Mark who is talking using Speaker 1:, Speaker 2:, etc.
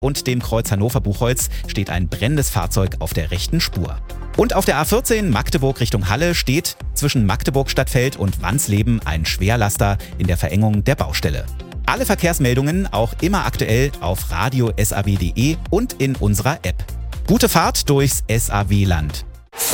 Speaker 1: und dem Kreuz Hannover-Buchholz steht ein brennendes Fahrzeug auf der rechten Spur. Und auf der A14 Magdeburg Richtung Halle steht zwischen Magdeburg-Stadtfeld und Wansleben ein Schwerlaster in der Verengung der Baustelle. Alle Verkehrsmeldungen auch immer aktuell auf radio-saw.de und in unserer App. Gute Fahrt durchs SAW-Land.